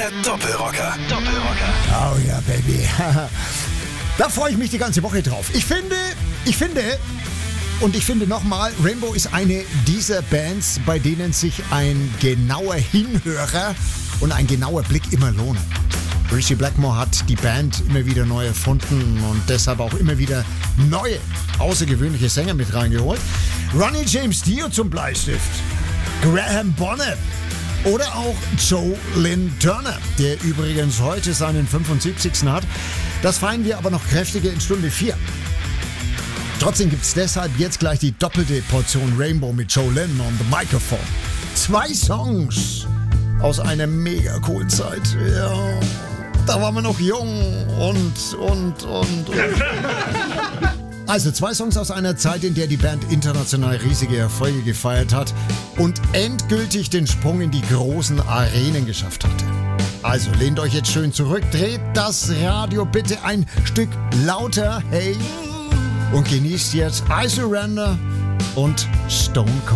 Der Doppelrocker. Oh ja, Baby. Da freue ich mich die ganze Woche drauf. Ich finde nochmal, Rainbow ist eine dieser Bands, bei denen sich ein genauer Hinhörer und ein genauer Blick immer lohnen. Ritchie Blackmore hat die Band immer wieder neu erfunden und deshalb auch immer wieder neue, außergewöhnliche Sänger mit reingeholt. Ronnie James Dio zum Bleistift, Graham Bonnet oder auch Joe Lynn Turner, der übrigens heute seinen 75. hat. Das feiern wir aber noch kräftiger in Stunde 4. Trotzdem gibt's deshalb jetzt gleich die doppelte Portion Rainbow mit Joe Lynn on the Microphone. 2 Songs aus einer mega coolen Zeit. Ja, da waren wir noch jung und. Also 2 Songs aus einer Zeit, in der die Band international riesige Erfolge gefeiert hat und endgültig den Sprung in die großen Arenen geschafft hatte. Also lehnt euch jetzt schön zurück, dreht das Radio bitte ein Stück lauter, hey, und genießt jetzt I Surrender und Stone Cold.